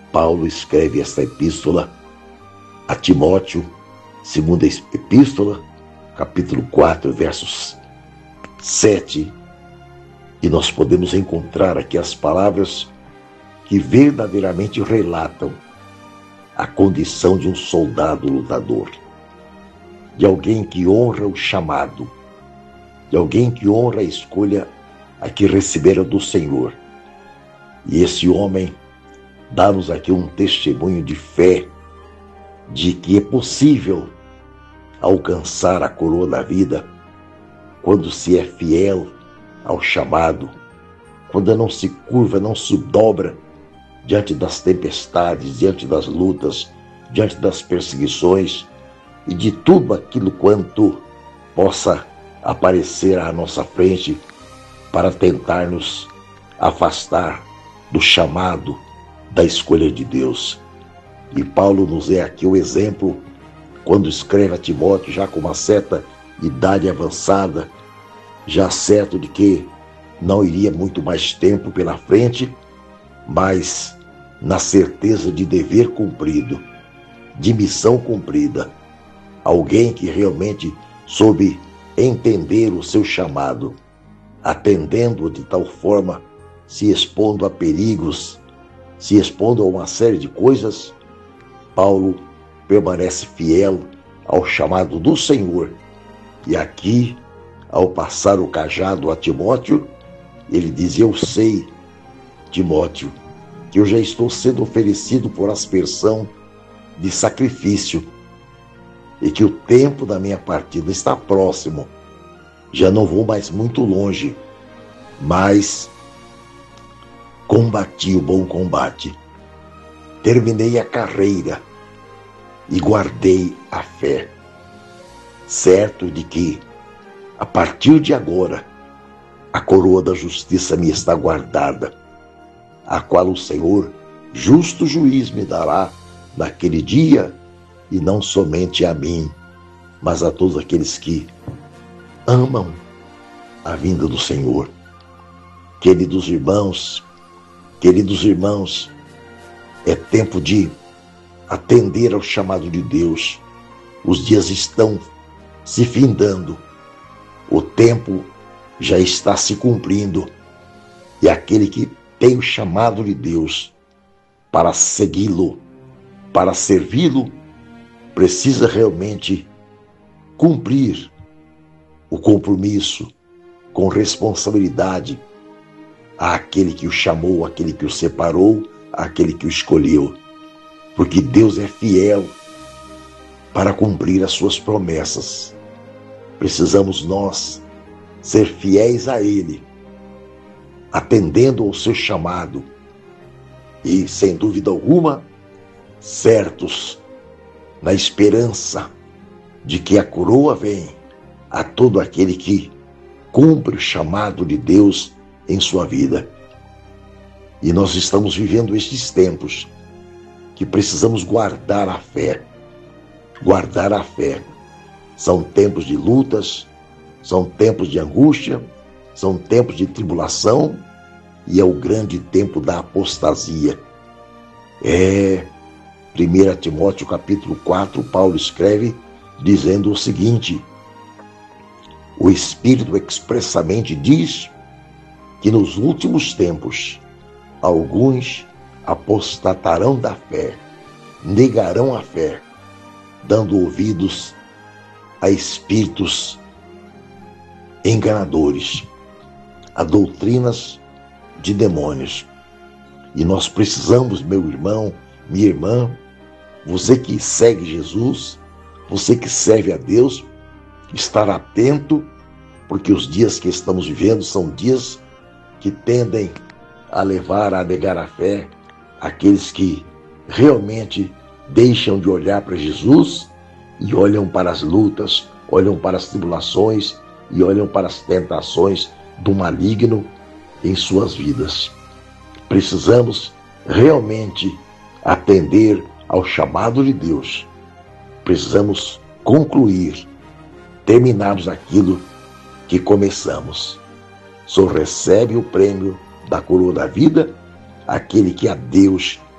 Paulo escreve esta epístola a Timóteo, segunda epístola, capítulo 4, versos 7, e nós podemos encontrar aqui as palavras que verdadeiramente relatam a condição de um soldado lutador, de alguém que honra o chamado, de alguém que honra a escolha a que recebera do Senhor. E esse homem dá-nos aqui um testemunho de fé, de que é possível alcançar a coroa da vida quando se é fiel ao chamado, quando não se curva, não se dobra diante das tempestades, diante das lutas, diante das perseguições e de tudo aquilo quanto possa aparecer à nossa frente para tentar nos afastar do chamado, da escolha de Deus. E Paulo nos é aqui o exemplo quando escreve a Timóteo, já com uma certa idade avançada, já certo de que não iria muito mais tempo pela frente, mas na certeza de dever cumprido, de missão cumprida. Alguém que realmente soube entender o seu chamado, atendendo-o de tal forma, se expondo a perigos, se expondo a uma série de coisas. Paulo permanece fiel ao chamado do Senhor. E aqui, ao passar o cajado a Timóteo, ele diz: eu sei, Timóteo, que eu já estou sendo oferecido por aspersão de sacrifício e que o tempo da minha partida está próximo. Já não vou mais muito longe, mas combati o bom combate, terminei a carreira e guardei a fé, certo de que, a partir de agora, a coroa da justiça me está guardada, a qual o Senhor, justo juiz, me dará naquele dia, e não somente a mim, mas a todos aqueles que amam a vinda do Senhor. Queridos irmãos, é tempo de atender ao chamado de Deus. Os dias estão se findando, o tempo já está se cumprindo, e aquele que tem o chamado de Deus para segui-lo, para servi-lo, precisa realmente cumprir o compromisso com responsabilidade àquele que o chamou, àquele que o separou, àquele que o escolheu. Porque Deus é fiel para cumprir as suas promessas. Precisamos nós ser fiéis a Ele, atendendo ao seu chamado e, sem dúvida alguma, certos na esperança de que a coroa vem a todo aquele que cumpre o chamado de Deus em sua vida. E nós estamos vivendo estes tempos que precisamos guardar a fé. Guardar a fé. São tempos de lutas, são tempos de angústia, são tempos de tribulação, e é o grande tempo da apostasia. 1 Timóteo capítulo 4, Paulo escreve dizendo o seguinte: o Espírito expressamente diz que nos últimos tempos alguns apostatarão da fé, negarão a fé, dando ouvidos a espíritos enganadores, a doutrinas de demônios. E nós precisamos, meu irmão, minha irmã, você que segue Jesus, você que serve a Deus, estar atento, porque os dias que estamos vivendo são dias que tendem a levar a negar a fé aqueles que realmente deixam de olhar para Jesus e olham para as lutas, olham para as tribulações e olham para as tentações do maligno em suas vidas. Precisamos realmente atender ao chamado de Deus. Precisamos concluir, terminarmos aquilo que começamos. Só recebe o prêmio da coroa da vida aquele que a Deus